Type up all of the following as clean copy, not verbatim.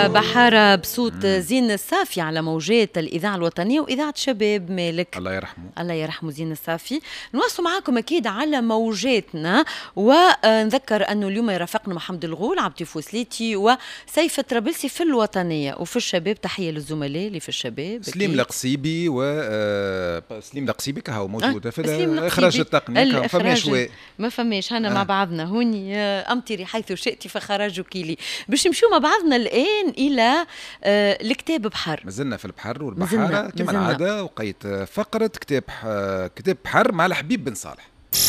بحارة بصوت زين الصافي على موجات الإذاعة الوطنية وإذاعة شباب مالك. الله يرحمه. الله يرحمه زين الصافي. نواصل معاكم أكيد على موجاتنا، ونذكر أنه اليوم يرافقنا محمد الغول، عبد فوسليتي وسيف الطرابلسي في الوطنية وفي الشباب. تحية للزملاء اللي في الشباب. سليم القصيبي سليم القصيبي كهو موجودة في إخراج التقنية. ما فماش هنا مع بعضنا هوني أمطري حيث شئتي فخرجك لي. باش نمشوا مع بعضنا الآن إلى الكتاب بحر. مازلنا في البحر والبحارة كما العادة، وقيت فقرة كتاب بحر مع الحبيب بن صالح.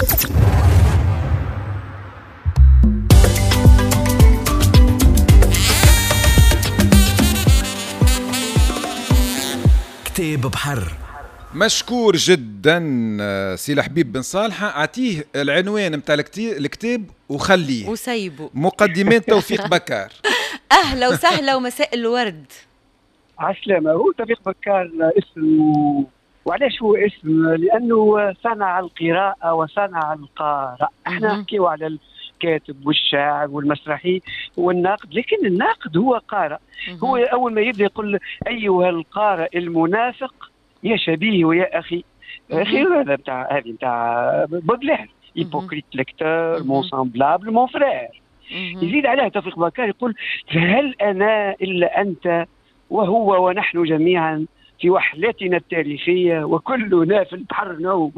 كتاب بحر. مشكور جدا سي الحبيب بن صالح. اعطيه العنوان متاع الكتاب وخليه وسيبه. مقدمات توفيق بكار. اهلا وسهلا ومساء الورد. عسلامة. هو توفيق بكار اسم، وعلاش هو اسم؟ لانه صنع القراءة وصنع القارئ. احنا نحكيو على الكاتب والشاعر والمسرحي والناقد، لكن الناقد هو قارئ. هو اول ما يبدا يقول ايها القارئ المنافق يا شبيه ويا اخي. اخي هذا بتاع بودلير، هيبوكريت ليكتور مون سامبلابل مون فرير. يزيد عليها توفيق بكار يقول فهل انا الا انت وهو ونحن جميعا في وحلتنا التاريخيه وكلنا في البحر نوم.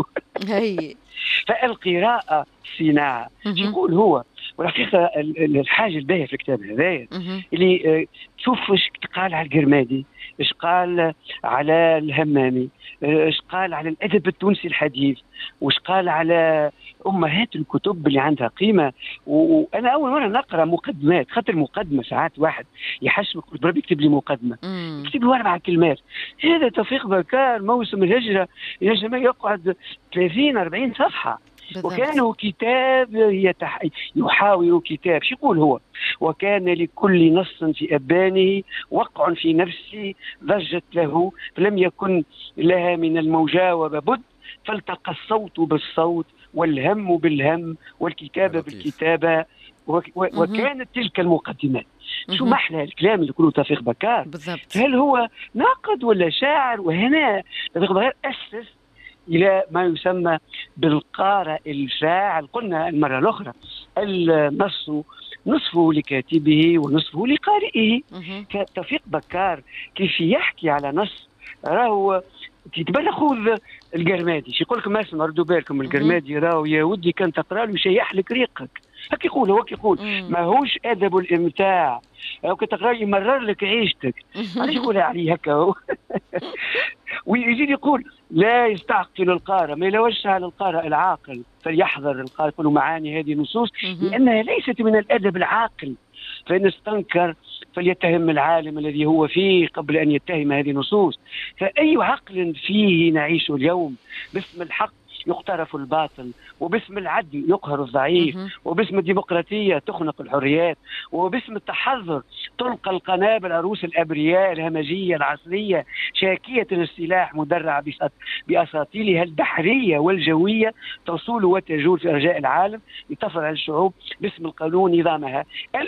فالقراءه صناعه. يقول هو، والحقيقه الحاجه الباهيه في الكتاب هذايا اللي تشوف ايش قال على القرمادي، ايش قال على الهمامي، ايش قال على الادب التونسي الحديث، وايش قال على امهات الكتب اللي عندها قيمه. وانا اول مره نقرا مقدمات، خاطر مقدمه ساعات واحد يحسبك بربي يكتب لي مقدمه، يكتب له 4 كلمات. هذا توفيق بكار موسم الهجره يا جماعه يقعد 30-40 صفحه. وكان كتاب يحاول كتاب. شو يقول هو؟ وكان لكل نص في أبانه وقع في نفسي ضجت له فلم يكن لها من المجاوبة بد، فالتقى الصوت بالصوت والهم بالهم والكتابة بالكتابة. وكانت تلك المقدمات. شو محلى الكلام اللي يقوله توفيق بكار بالضبط. هل هو ناقد ولا شاعر؟ وهنا توفيق بكار أسس إلى ما يسمى بالقارئ الفاعل. قلنا المرة الأخرى النص نصفه لكاتبه ونصفه لقارئه. توفيق بكار كيف يحكي على نص راهو تبان خذ القرمادي يقول لكم اسمع ردوا بالكم القرمادي راهو يا ودي كان تقرا له يشيح لك ريقك. هكا يقول ما هوش ادب الامتاع، لو كنت تقرا يمرر لك عيشتك. علاش يقول عليه هكا؟ ويزيد يقول لا يستعقل القارئ، ما يلوش على القارئ العاقل، فليحذر القارئ يقولوا معاني هذه النصوص لأنها ليست من الأدب العاقل، فإن استنكر فليتهم العالم الذي هو فيه قبل أن يتهم هذه النصوص. فأي عقل فيه نعيش اليوم باسم الحق يقترف الباطل، وباسم العدل يقهر الضعيف، وباسم الديمقراطية تخنق الحريات، وباسم التحضر تلقى القنابل عروس الأبرياء الهمجية العصرية شاكية السلاح مدرعة بأساطيلها البحرية والجوية تصول وتجول في أرجاء العالم لتفرض على الشعوب باسم القانون نظامها.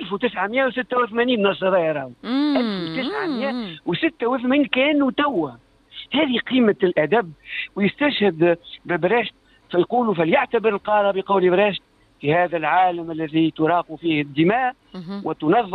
1986 نصر يراو 1986 كانوا توا. هذه قيمة الأدب. ويستشهد ببراشت فيقول فليعتبر القارئ بقول براشت في هذا العالم الذي تراق فيه الدماء وتنظم